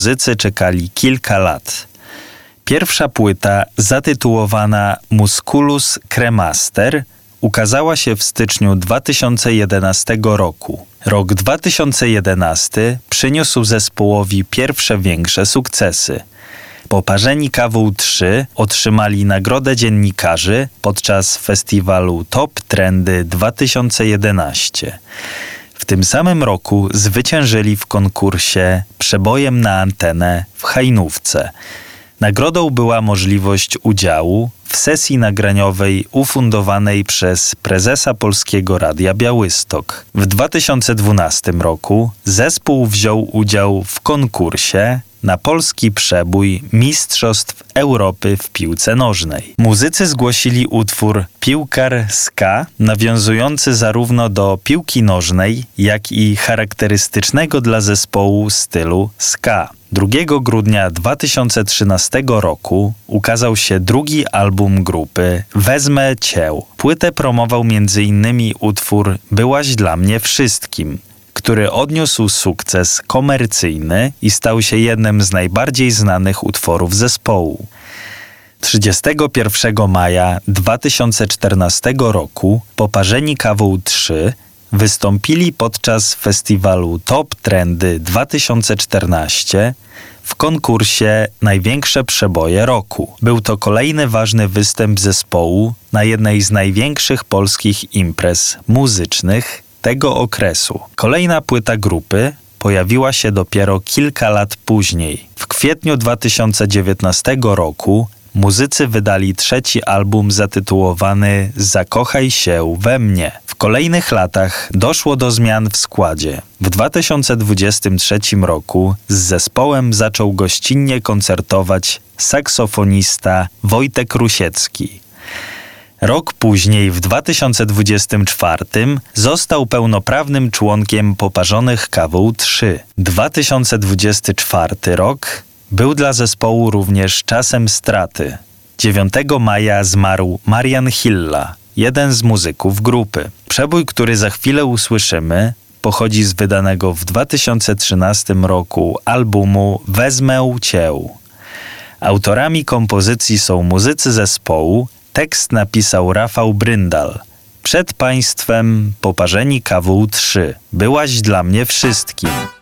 Muzycy czekali kilka lat. Pierwsza płyta, zatytułowana Musculus Cremaster, ukazała się w styczniu 2011 roku. Rok 2011 przyniósł zespołowi pierwsze większe sukcesy. Poparzeni KW 3 otrzymali Nagrodę Dziennikarzy podczas festiwalu Top Trendy 2011. W tym samym roku zwyciężyli w konkursie Przebojem na antenę w Hajnówce. Nagrodą była możliwość udziału w sesji nagraniowej ufundowanej przez prezesa Polskiego Radia Białystok. W 2012 roku zespół wziął udział w konkursie na polski przebój Mistrzostw Europy w piłce nożnej. Muzycy zgłosili utwór Piłkar Ska, nawiązujący zarówno do piłki nożnej, jak i charakterystycznego dla zespołu stylu ska. 2 grudnia 2013 roku ukazał się drugi album grupy Wezmę Cię. Płytę promował m.in. utwór Byłaś dla mnie wszystkim, który odniósł sukces komercyjny i stał się jednym z najbardziej znanych utworów zespołu. 31 maja 2014 roku Poparzeni KW 3 wystąpili podczas festiwalu Top Trendy 2014 w konkursie Największe przeboje roku. Był to kolejny ważny występ zespołu na jednej z największych polskich imprez muzycznych tego okresu. Kolejna płyta grupy pojawiła się dopiero kilka lat później. W kwietniu 2019 roku muzycy wydali trzeci album zatytułowany Zakochaj się we mnie. W kolejnych latach doszło do zmian w składzie. W 2023 roku z zespołem zaczął gościnnie koncertować saksofonista Wojtek Rusiecki. Rok później, w 2024, został pełnoprawnym członkiem Poparzonych KW 3. 2024 rok był dla zespołu również czasem straty. 9 maja zmarł Marian Hilla, jeden z muzyków grupy. Przebój, który za chwilę usłyszymy, pochodzi z wydanego w 2013 roku albumu Wezmę Cię. Autorami kompozycji są muzycy zespołu. Tekst napisał Rafał Bryndal. Przed państwem Poparzeni KW 3. Byłaś dla mnie wszystkim.